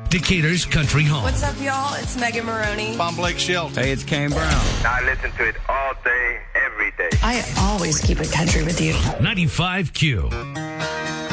Decatur's Country Home. What's up, y'all? It's Megan Maroney. I'm Blake Shelton. Hey, it's Kane Brown. I listen to it all day, every day. I always keep it country with you. 95Q.